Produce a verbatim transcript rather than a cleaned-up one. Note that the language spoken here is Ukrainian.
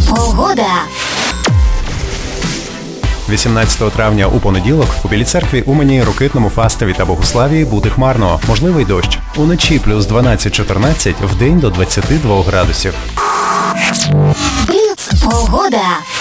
Погода. вісімнадцятого травня у понеділок у Білій церкві, Умані, Рокитному, Фастові та Богославії буде хмарно. Можливий дощ. Уночі плюс дванадцять-чотирнадцять, вдень до двадцяти двох градусів. Бліц. Погода.